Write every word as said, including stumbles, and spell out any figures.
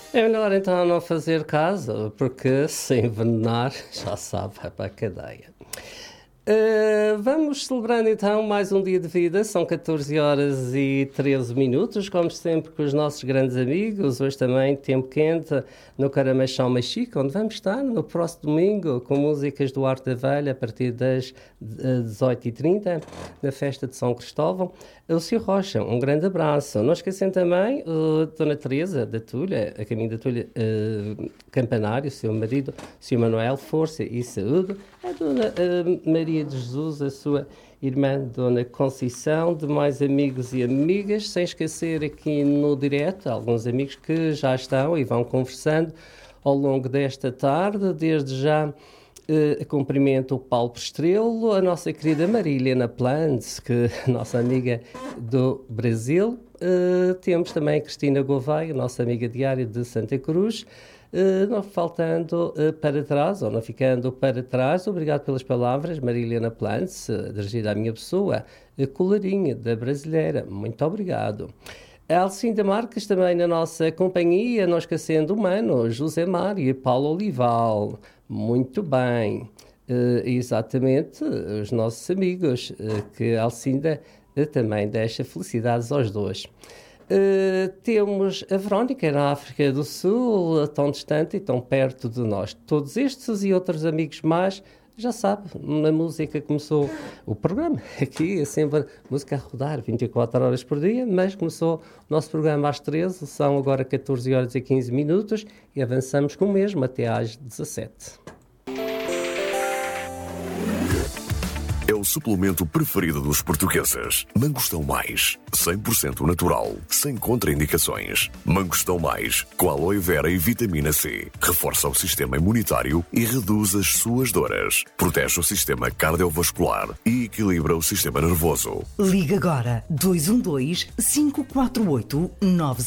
É melhor então não fazer caso, porque se envenenar, já sabe, vai para a cadeia. Uh, vamos celebrando então mais um dia de vida, são catorze horas e treze minutos, como sempre com os nossos grandes amigos, hoje também tempo quente no Caramachão Machica, onde vamos estar no próximo domingo com músicas do Arte da Velha a partir das dezoito e trinta na festa de São Cristóvão. O senhor Rocha, um grande abraço. Não esquecem também a Dona Teresa da Tulha, a caminho da Tulha, uh, Campanário, o seu marido, o senhor Manuel, força e saúde. A Dona uh, Maria de Jesus, a sua irmã Dona Conceição, demais amigos e amigas, sem esquecer aqui no direto alguns amigos que já estão e vão conversando ao longo desta tarde. Desde já Uh, cumprimento o Paulo Estrelo, a nossa querida Marília Plants, que é nossa amiga do Brasil. Uh, temos também a Cristina Gouveia, nossa amiga diária de Santa Cruz. Uh, não faltando uh, para trás, ou não ficando para trás, obrigado pelas palavras, Marília Plants, uh, dirigida à minha pessoa, uh, colarinha da brasileira, muito obrigado. A Alcinda Marques também na nossa companhia, não esquecendo o Mano, José Mário e Paulo Olival. Muito bem, uh, exatamente, os nossos amigos, uh, que a Alcinda uh, também deixa felicidades aos dois. Uh, temos a Verónica na África do Sul, tão distante e tão perto de nós. Todos estes e outros amigos mais, já sabe, na música começou o programa, aqui é sempre música a rodar vinte e quatro horas por dia, mas começou o nosso programa às treze, são agora catorze horas e quinze minutos e avançamos com o mesmo até às dezassete. É o suplemento preferido dos portugueses. Mangostão Mais, cem por cento natural, sem contraindicações. Mangostão Mais, com aloe vera e vitamina C. Reforça o sistema imunitário e reduz as suas dores. Protege o sistema cardiovascular e equilibra o sistema nervoso. Liga agora dois um dois, cinco quatro oito, nove